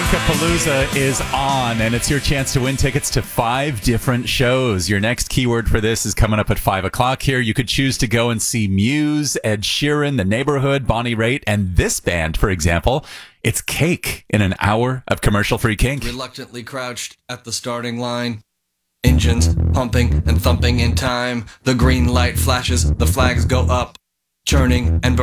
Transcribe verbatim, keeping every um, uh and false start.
Palooza is on, and it's your chance to win tickets to five different shows. Your next keyword for this is coming up at five o'clock here. You could choose to go and see Muse, Ed Sheeran, The Neighborhood, Bonnie Raitt, and this band, for example. It's Cake in an hour of commercial-free kink. Reluctantly crouched at the starting line. Engines pumping and thumping in time. The green light flashes, the flags go up. Churning and